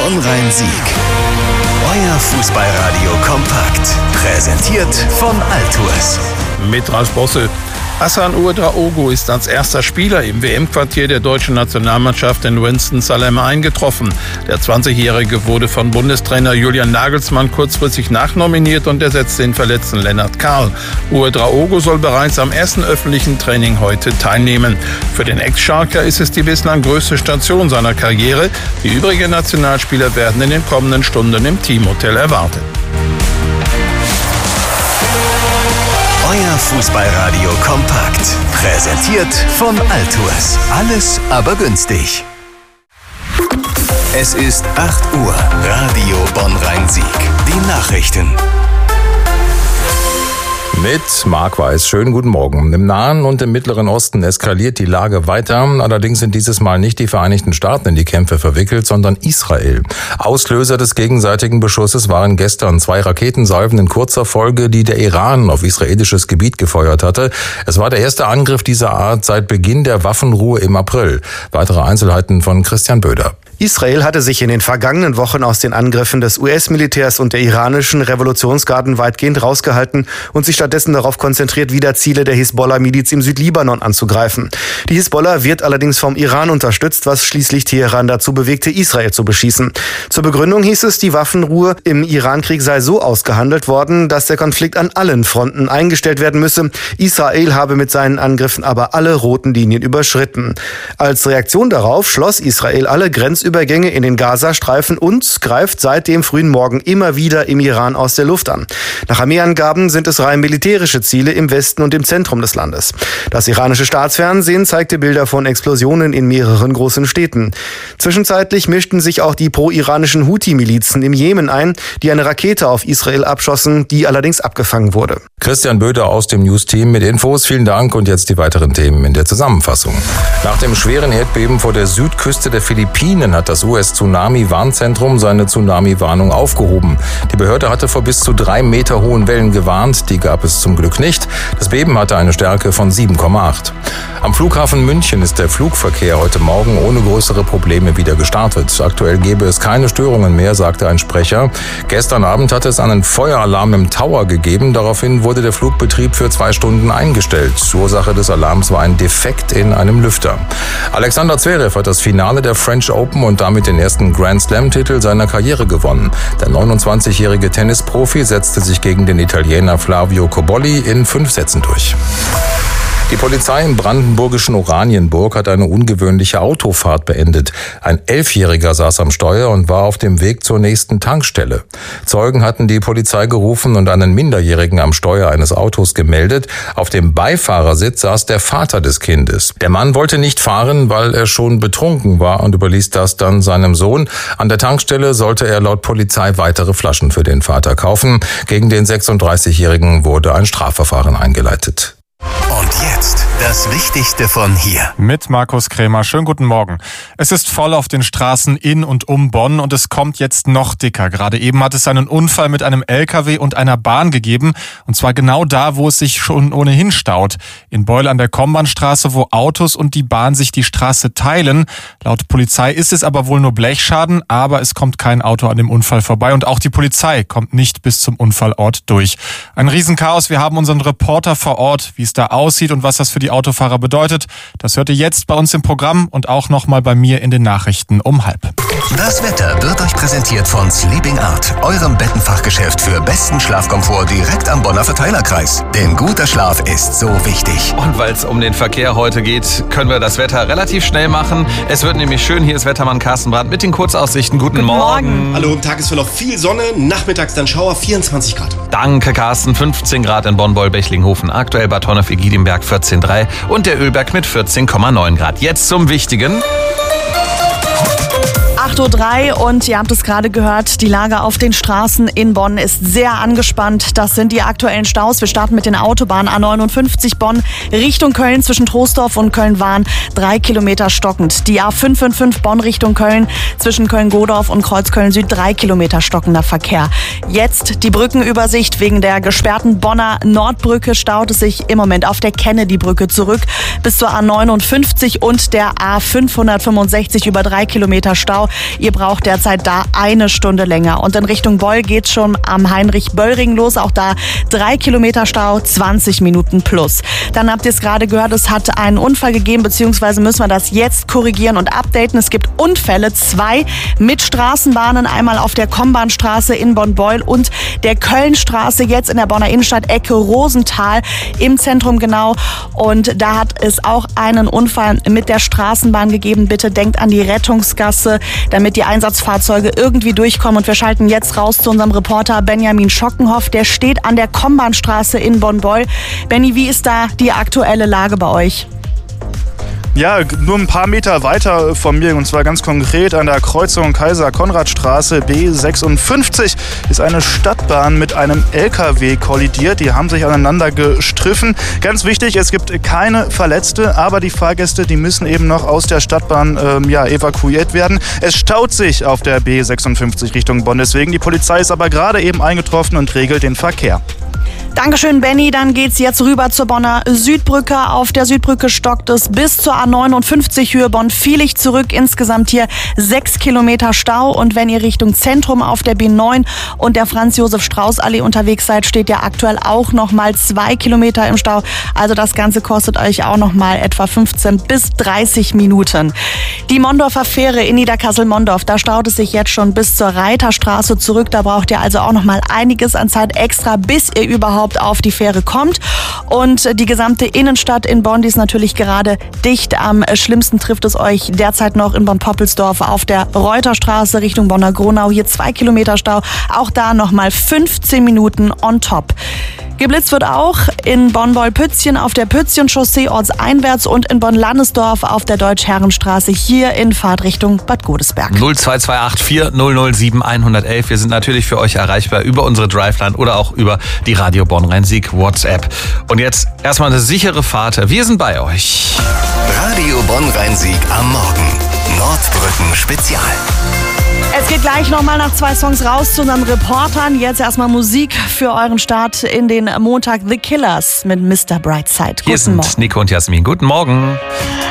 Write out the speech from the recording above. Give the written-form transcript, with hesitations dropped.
Bonn-Rhein-Sieg. Euer Fußballradio kompakt. Präsentiert von Altours. Mit Ralf Bosse. Hassan Ouedraogo ist als erster Spieler im WM-Quartier der deutschen Nationalmannschaft in Winston-Salem eingetroffen. Der 20-Jährige wurde von Bundestrainer Julian Nagelsmann kurzfristig nachnominiert und ersetzte den verletzten Lennart Kahl. Ouedraogo soll bereits am ersten öffentlichen Training heute teilnehmen. Für den Ex-Schalker ist es die bislang größte Station seiner Karriere. Die übrigen Nationalspieler werden in den kommenden Stunden im Teamhotel erwartet. Euer Fußballradio kompakt. Präsentiert von Altours. Alles aber günstig. Es ist 8 Uhr. Radio Bonn-Rhein-Sieg. Die Nachrichten. Mit Marc Weiß. Schönen guten Morgen. Im Nahen und im Mittleren Osten eskaliert die Lage weiter. Allerdings sind dieses Mal nicht die Vereinigten Staaten in die Kämpfe verwickelt, sondern Israel. Auslöser des gegenseitigen Beschusses waren gestern 2 Raketensalven in kurzer Folge, die der Iran auf israelisches Gebiet gefeuert hatte. Es war der erste Angriff dieser Art seit Beginn der Waffenruhe im April. Weitere Einzelheiten von Christian Böder. Israel hatte sich in den vergangenen Wochen aus den Angriffen des US-Militärs und der iranischen Revolutionsgarden weitgehend rausgehalten und sich stattdessen darauf konzentriert, wieder Ziele der Hisbollah-Miliz im Südlibanon anzugreifen. Die Hisbollah wird allerdings vom Iran unterstützt, was schließlich Teheran dazu bewegte, Israel zu beschießen. Zur Begründung hieß es, die Waffenruhe im Irankrieg sei so ausgehandelt worden, dass der Konflikt an allen Fronten eingestellt werden müsse. Israel habe mit seinen Angriffen aber alle roten Linien überschritten. Als Reaktion darauf schloss Israel alle Grenzübergänge in den Gazastreifen und greift seit dem frühen Morgen immer wieder im Iran aus der Luft an. Nach Armeeangaben sind es rein militärische Ziele im Westen und im Zentrum des Landes. Das iranische Staatsfernsehen zeigte Bilder von Explosionen in mehreren großen Städten. Zwischenzeitlich mischten sich auch die pro-iranischen Houthi-Milizen im Jemen ein, die eine Rakete auf Israel abschossen, die allerdings abgefangen wurde. Christian Böder aus dem News-Team mit Infos. Vielen Dank und jetzt die weiteren Themen in der Zusammenfassung. Nach dem schweren Erdbeben vor der Südküste der Philippinen hat das US-Tsunami-Warnzentrum seine Tsunami-Warnung aufgehoben. Die Behörde hatte vor bis zu 3 Meter hohen Wellen gewarnt. Die gab es zum Glück nicht. Das Beben hatte eine Stärke von 7,8. Am Flughafen München ist der Flugverkehr heute Morgen ohne größere Probleme wieder gestartet. Aktuell gäbe es keine Störungen mehr, sagte ein Sprecher. Gestern Abend hatte es einen Feueralarm im Tower gegeben. Daraufhin wurde der Flugbetrieb für 2 Stunden eingestellt. Ursache des Alarms war ein Defekt in einem Lüfter. Alexander Zverev hat das Finale der French Open und damit den ersten Grand-Slam-Titel seiner Karriere gewonnen. Der 29-jährige Tennisprofi setzte sich gegen den Italiener Flavio Cobolli in 5 Sätzen durch. Die Polizei im brandenburgischen Oranienburg hat eine ungewöhnliche Autofahrt beendet. Ein 11-Jähriger saß am Steuer und war auf dem Weg zur nächsten Tankstelle. Zeugen hatten die Polizei gerufen und einen Minderjährigen am Steuer eines Autos gemeldet. Auf dem Beifahrersitz saß der Vater des Kindes. Der Mann wollte nicht fahren, weil er schon betrunken war und überließ das dann seinem Sohn. An der Tankstelle sollte er laut Polizei weitere Flaschen für den Vater kaufen. Gegen den 36-Jährigen wurde ein Strafverfahren eingeleitet. Und jetzt das Wichtigste von hier. Mit Markus Krämer. Schönen guten Morgen. Es ist voll auf den Straßen in und um Bonn und es kommt jetzt noch dicker. Gerade eben hat es einen Unfall mit einem LKW und einer Bahn gegeben. Und zwar genau da, wo es sich schon ohnehin staut. In Beul an der Kombahnstraße, wo Autos und die Bahn sich die Straße teilen. Laut Polizei ist es aber wohl nur Blechschaden, aber es kommt kein Auto an dem Unfall vorbei. Und auch die Polizei kommt nicht bis zum Unfallort durch. Ein Riesenchaos. Wir haben unseren Reporter vor Ort, wie es da aussieht und was das für die Autofahrer bedeutet. Das hört ihr jetzt bei uns im Programm und auch nochmal bei mir in den Nachrichten um 12:30. Das Wetter wird euch präsentiert von Sleeping Art, eurem Bettenfachgeschäft für besten Schlafkomfort direkt am Bonner Verteilerkreis. Denn guter Schlaf ist so wichtig. Und weil es um den Verkehr heute geht, können wir das Wetter relativ schnell machen. Es wird nämlich schön. Hier ist Wettermann Carsten Brandt mit den Kurzaussichten. Guten Morgen. Hallo, im Tagesverlauf viel Sonne, nachmittags dann Schauer, 24 Grad. Danke, Carsten. 15 Grad in Bonn-Beul-Bechlinghofen. Aktuell Bad Honnef-Egidimberg 14,3 und der Ölberg mit 14,9 Grad. Jetzt zum Wichtigen. 8:03 Uhr und ihr habt es gerade gehört, die Lage auf den Straßen in Bonn ist sehr angespannt. Das sind die aktuellen Staus. Wir starten mit den Autobahnen A59 Bonn Richtung Köln zwischen Troisdorf und Köln-Wahn 3 Kilometer stockend. Die A555 Bonn Richtung Köln zwischen Köln-Godorf und Kreuzköln Süd 3 Kilometer stockender Verkehr. Jetzt die Brückenübersicht. Wegen der gesperrten Bonner Nordbrücke staut es sich im Moment auf der Kennedy-Brücke zurück bis zur A59 und der A565 über 3 Kilometer Stau. Ihr braucht derzeit da 1 Stunde länger. Und in Richtung Beul geht's schon am Heinrich-Böll-Ring los. Auch da 3 Kilometer Stau, 20 Minuten plus. Dann habt ihr es gerade gehört, es hat einen Unfall gegeben, beziehungsweise müssen wir das jetzt korrigieren und updaten. Es gibt Unfälle, 2 mit Straßenbahnen, einmal auf der Kombahnstraße in Bonn-Beul und der Kölnstraße, jetzt in der Bonner Innenstadt, Ecke Rosenthal, im Zentrum genau. Und da hat es auch einen Unfall mit der Straßenbahn gegeben. Bitte denkt an die Rettungsgasse, damit die Einsatzfahrzeuge irgendwie durchkommen. Und wir schalten jetzt raus zu unserem Reporter Benjamin Schockenhoff. Der steht an der Kombahnstraße in Bonn-Beul. Benni, wie ist da die aktuelle Lage bei euch? Ja, nur ein paar Meter weiter von mir, und zwar ganz konkret an der Kreuzung Kaiser-Konrad-Straße B56 ist eine Stadtbahn mit einem LKW kollidiert. Die haben sich aneinander gestriffen. Ganz wichtig, es gibt keine Verletzte, aber die Fahrgäste, die müssen eben noch aus der Stadtbahn evakuiert werden. Es staut sich auf der B56 Richtung Bonn. Deswegen, die Polizei ist aber gerade eben eingetroffen und regelt den Verkehr. Dankeschön, Benni. Dann geht's jetzt rüber zur Bonner Südbrücke. Auf der Südbrücke stockt es bis zur A59 Höhe Bonn-Vielig zurück. Insgesamt hier 6 Kilometer Stau. Und wenn ihr Richtung Zentrum auf der B9 und der Franz-Josef-Strauß-Allee unterwegs seid, steht ihr aktuell auch nochmal 2 Kilometer im Stau. Also das Ganze kostet euch auch nochmal etwa 15 bis 30 Minuten. Die Mondorfer Fähre in Niederkassel-Mondorf, da staut es sich jetzt schon bis zur Reiterstraße zurück. Da braucht ihr also auch nochmal einiges an Zeit extra, bis ihr überhaupt auf die Fähre kommt. Und die gesamte Innenstadt in Bonn, die ist natürlich gerade dicht. Am schlimmsten trifft es euch derzeit noch in Bonn-Poppelsdorf auf der Reuterstraße Richtung Bonner Gronau. Hier 2 Kilometer Stau. Auch da nochmal 15 Minuten on top. Geblitzt wird auch in Bonn-Beul-Pützchen auf der Pützchen-Chaussee ortseinwärts und in Bonn-Landesdorf auf der Deutsch-Herrenstraße hier in Fahrtrichtung Bad Godesberg. 0228 4007 111. Wir sind natürlich für euch erreichbar über unsere Driveline oder auch über die Radio Bonn-Rhein-Sieg WhatsApp. Und jetzt erstmal eine sichere Fahrt. Wir sind bei euch. Radio Bonn-Rhein-Sieg am Morgen. Nordbrücken Spezial. Es geht gleich nochmal nach 2 Songs raus zu unseren Reportern. Jetzt erstmal Musik für euren Start in den Montag. The Killers mit Mr. Brightside. Hier sind Nico und Jasmin. Guten Morgen.